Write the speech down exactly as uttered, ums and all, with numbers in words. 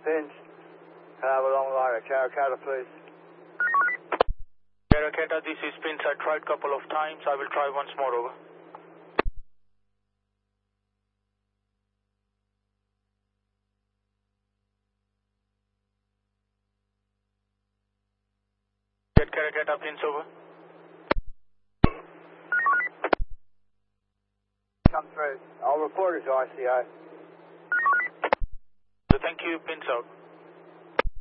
Pins. Can I have a long line at Karakata, please? Karakata, this is Pins. I tried a couple of times. I will try once more, over. Get Karakata, Pins, over. Come through. I'll report it to I C O. Thank you, Pins out.